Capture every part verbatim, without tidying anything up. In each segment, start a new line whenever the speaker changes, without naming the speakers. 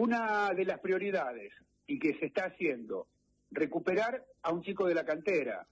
una de las prioridades y que se está haciendo, recuperar a un chico de la cantera,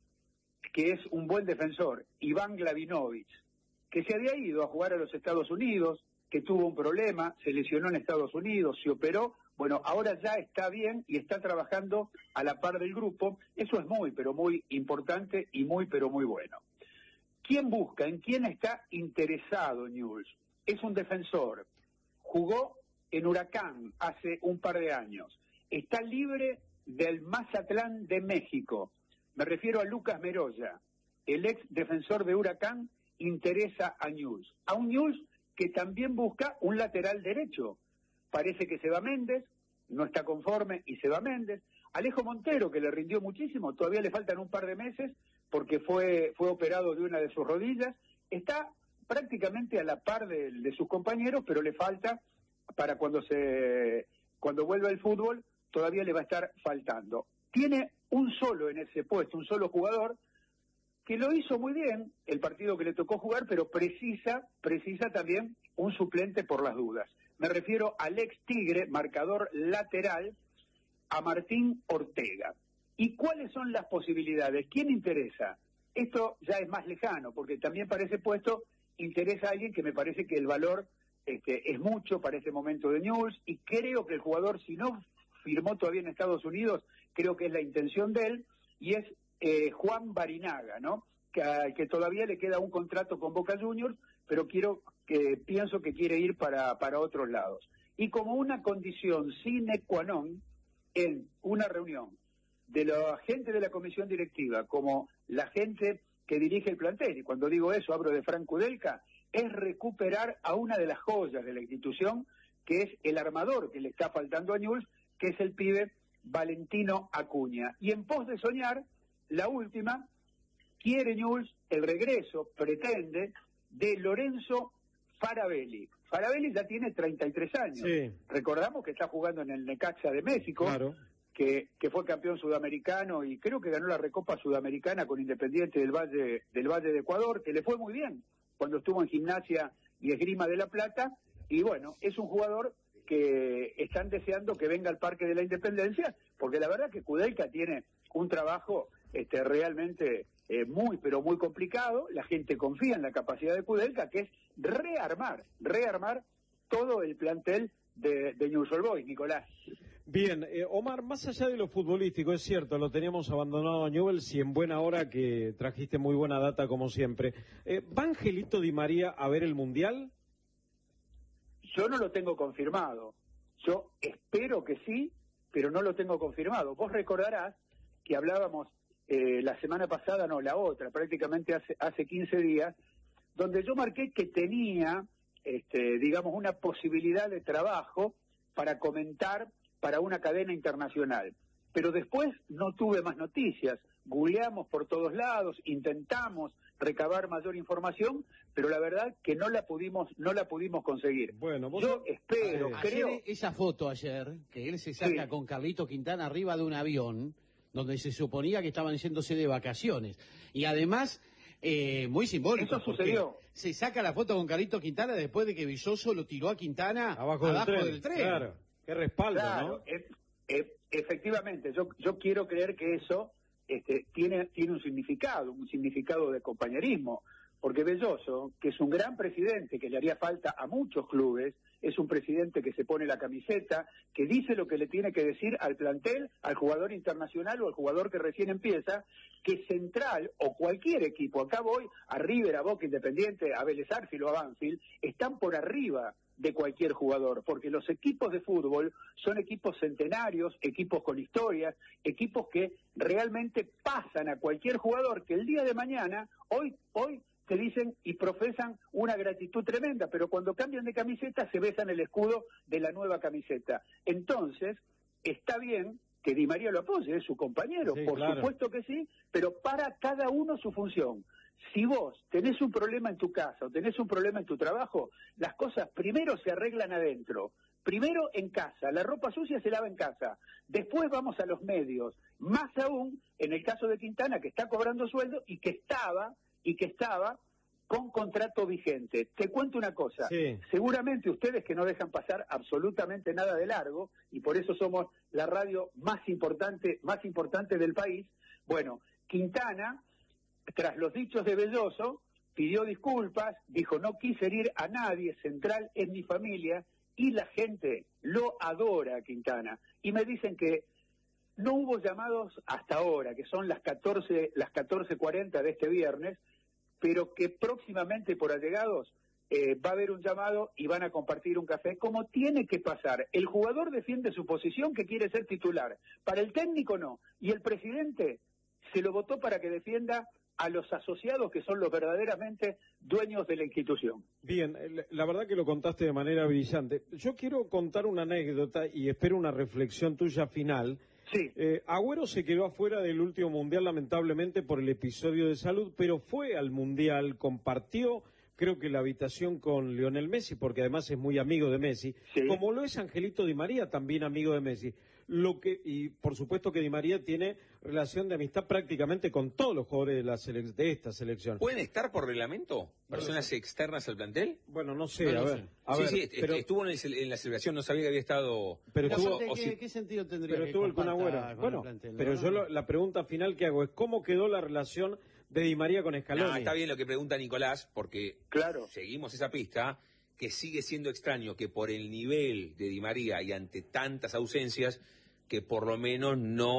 que es un buen defensor, Iván Glavinovich, que se había ido a jugar a los Estados Unidos, que tuvo un problema, se lesionó en Estados Unidos, se operó, bueno, ahora ya está bien y está trabajando a la par del grupo. Eso es muy, pero muy importante y muy, pero muy bueno. ¿Quién busca? ¿En quién está interesado Newell's? Es un defensor, jugó en Huracán hace un par de años, está libre del Mazatlán de México. Me refiero a Lucas Meroya, el ex defensor de Huracán, interesa a Newell's. A un Newell's que también busca un lateral derecho. Parece que se va Méndez, no está conforme y se va Méndez. Alejo Montero, que le rindió muchísimo, todavía le faltan un par de meses porque fue, fue operado de una de sus rodillas. Está prácticamente a la par de, de sus compañeros, pero le falta para cuando se cuando vuelva el fútbol, todavía le va a estar faltando. Tiene un solo en ese puesto, un solo jugador, que lo hizo muy bien el partido que le tocó jugar, pero precisa, precisa también un suplente por las dudas. Me refiero al ex Tigre, marcador lateral, a Martín Ortega. ¿Y cuáles son las posibilidades? ¿Quién interesa? Esto ya es más lejano, porque también para ese puesto interesa a alguien que me parece que el valor este, es mucho para ese momento de Newell's, y creo que el jugador, si no firmó todavía en Estados Unidos, creo que es la intención de él, y es eh, Juan Barinaga, ¿no? Que, que todavía le queda un contrato con Boca Juniors, pero quiero que pienso que quiere ir para, para otros lados. Y como una condición sine qua non, en una reunión de la gente de la comisión directiva, como la gente que dirige el plantel, y cuando digo eso hablo de Frank Kudelka, es recuperar a una de las joyas de la institución, que es el armador que le está faltando a Newell's, que es el pibe Valentino Acuña. Y en pos de soñar, la última, quiere Newell's el regreso, pretende, de Lorenzo Farabelli. Farabelli ya tiene treinta y tres años. Sí. Recordamos que está jugando en el Necaxa de México, claro. que, que fue campeón sudamericano y creo que ganó la Recopa Sudamericana con Independiente del Valle, del Valle de Ecuador, que le fue muy bien cuando estuvo en Gimnasia y Esgrima de la Plata. Y bueno, es un jugador que están deseando que venga al Parque de la Independencia, porque la verdad que Kudelka tiene un trabajo este, realmente eh, muy, pero muy complicado. La gente confía en la capacidad de Kudelka, que es rearmar, rearmar todo el plantel de, de Newell's Old Boys, Nicolás.
Bien, eh, Omar, más allá de lo futbolístico, es cierto, lo teníamos abandonado a Newell's y en buena hora que trajiste muy buena data como siempre. Eh, ¿Va Angelito Di María a ver el Mundial?
Yo no lo tengo confirmado. Yo espero que sí, pero no lo tengo confirmado. Vos recordarás que hablábamos eh, la semana pasada, no, la otra, prácticamente hace, hace quince días, donde yo marqué que tenía, este, digamos, una posibilidad de trabajo para comentar para una cadena internacional. Pero después no tuve más noticias. Googleamos por todos lados, intentamos recabar mayor información, pero la verdad que no la pudimos no la pudimos conseguir.
Bueno, vos
yo espero,
ayer,
creo...
esa foto ayer, que él se saca sí. con Carlito Quintana arriba de un avión, donde se suponía que estaban yéndose de vacaciones. Y además, eh, muy simbólico.
Eso sucedió.
Se saca la foto con Carlito Quintana después de que Villoso lo tiró a Quintana
abajo,
abajo
del, tren.
del tren.
Claro, qué respaldo,
claro,
¿no?
Eh, eh, efectivamente, yo, yo quiero creer que eso este, tiene, tiene un significado, un significado de compañerismo, porque Belloso, que es un gran presidente, que le haría falta a muchos clubes, es un presidente que se pone la camiseta, que dice lo que le tiene que decir al plantel, al jugador internacional o al jugador que recién empieza, que Central o cualquier equipo, acá voy a River, a Boca, Independiente, a Vélez Sarsfield o a Banfield, están por arriba de cualquier jugador, porque los equipos de fútbol son equipos centenarios, equipos con historias, equipos que realmente pasan a cualquier jugador que el día de mañana, hoy, hoy te dicen y profesan una gratitud tremenda, pero cuando cambian de camiseta se besan el escudo de la nueva camiseta. Entonces, está bien que Di María lo apoye, es su compañero, sí, por claro. supuesto que sí, pero para cada uno su función. Si vos tenés un problema en tu casa o tenés un problema en tu trabajo, las cosas primero se arreglan adentro, primero en casa, la ropa sucia se lava en casa, después vamos a los medios, más aún en el caso de Quintana, que está cobrando sueldo y que estaba, y que estaba con contrato vigente. Te cuento una cosa,
sí.
Seguramente ustedes que no dejan pasar absolutamente nada de largo, y por eso somos la radio más importante, más importante del país, bueno, Quintana, tras los dichos de Belloso, pidió disculpas, dijo no quise herir a nadie, Central es mi familia, y la gente lo adora a Quintana. Y me dicen que no hubo llamados hasta ahora, que son las catorce, las catorce cuarenta de este viernes, pero que próximamente por allegados eh, va a haber un llamado y van a compartir un café, como tiene que pasar. El jugador defiende su posición, que quiere ser titular, para el técnico no, y el presidente se lo votó para que defienda a los asociados, que son los verdaderamente dueños de la institución.
Bien, la verdad que lo contaste de manera brillante. Yo quiero contar una anécdota y espero una reflexión tuya final.
Sí.
Eh, Agüero se quedó afuera del último Mundial, lamentablemente, por el episodio de salud, pero fue al Mundial, compartió, creo que la habitación con Lionel Messi, porque además es muy amigo de Messi,
sí.
Como lo es Angelito Di María, también amigo de Messi. Lo que y por supuesto que Di María tiene relación de amistad prácticamente con todos los jugadores de, la sele de esta selección.
¿Pueden estar por reglamento personas no externas al plantel?
Bueno, no sé,
no,
a
no
ver.
sé.
A
sí,
ver,
sí,
pero,
estuvo en, el, en la celebración, no sabía que había estado...
Pero estuvo,
¿Qué,
o si,
¿Qué sentido tendría
pero
que
estuvo el Kun Agüero.
con
Bueno,
el plantel, ¿no?
pero yo lo, la pregunta final que hago es ¿cómo quedó la relación de Di María con Scaloni?
No, está bien lo que pregunta Nicolás, porque
claro.
Seguimos esa pista, que sigue siendo extraño que por el nivel de Di María y ante tantas ausencias, que por lo menos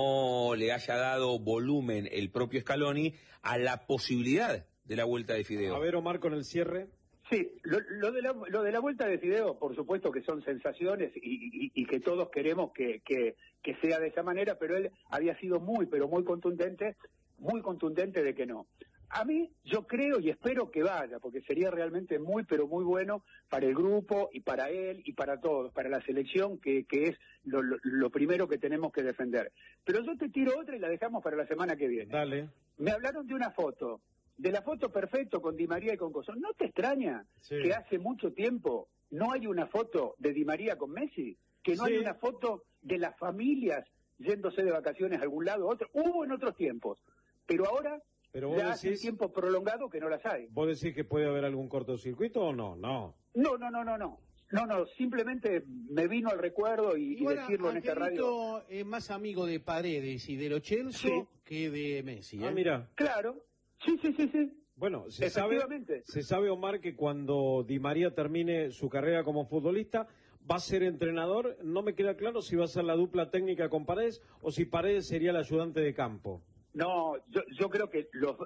no le haya dado volumen el propio Scaloni a la posibilidad de la vuelta de Fideo.
A ver, Omar, con el cierre.
Sí, lo, lo, de la, lo de la vuelta de Fideo, por supuesto que son sensaciones y, y, y que todos queremos que, que, que sea de esa manera, pero él había sido muy, pero muy contundente, muy contundente de que no. A mí, yo creo y espero que vaya, porque sería realmente muy, pero muy bueno para el grupo y para él y para todos, para la selección, que, que es lo, lo, lo primero que tenemos que defender. Pero yo te tiro otra y la dejamos para la semana que viene.
Dale.
Me hablaron de una foto, de la foto perfecto con Di María y con Coso. ¿No te extraña
sí.
que hace mucho tiempo no hay una foto de Di María con Messi? Que no
sí.
hay una foto de las familias yéndose de vacaciones a algún lado, otro. Hubo en otros tiempos, pero ahora...
Pero vos
ya hace
decís,
tiempo prolongado que no las hay.
¿Vos decís que puede haber algún cortocircuito o no? No.
No, no, no, no, no. No, no, simplemente me vino al recuerdo y, y decirlo en esta radio.
Es más amigo de Paredes y de Lo Celso
sí.
que de Messi. ¿eh?
Ah, mira.
Claro. Sí, sí, sí, sí.
Bueno, se sabe, se sabe, Omar, que cuando Di María termine su carrera como futbolista, va a ser entrenador. No me queda claro si va a ser la dupla técnica con Paredes o si Paredes sería el ayudante de campo.
No, yo, yo creo que los,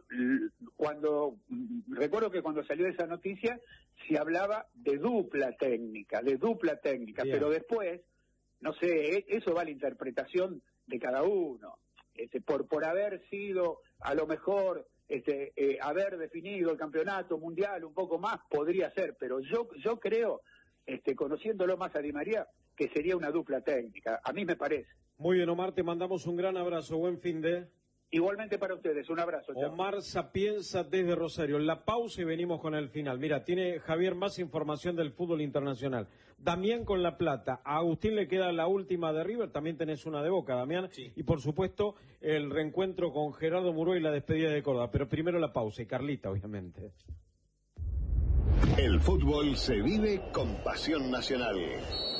cuando recuerdo que cuando salió esa noticia se hablaba de dupla técnica, de dupla técnica,
Bien.
Pero después, no sé, eso va a la interpretación de cada uno. Este, por por haber sido, a lo mejor, este, eh, haber definido el campeonato mundial un poco más, podría ser, pero yo yo creo, este, conociéndolo más a Di María, que sería una dupla técnica. A mí me parece.
Muy bien, Omar, te mandamos un gran abrazo. Buen fin de...
Igualmente para ustedes, un abrazo. Chao.
Omar Sapienza desde Rosario. La pausa y venimos con el final. Mira, tiene Javier más información del fútbol internacional. Damián con La Plata. A Agustín le queda la última de River. También tenés una de Boca, Damián.
Sí.
Y por supuesto, el reencuentro con Gerardo Muró y la despedida de Córdoba. Pero primero la pausa y Carlita, obviamente.
El fútbol se vive con pasión nacional.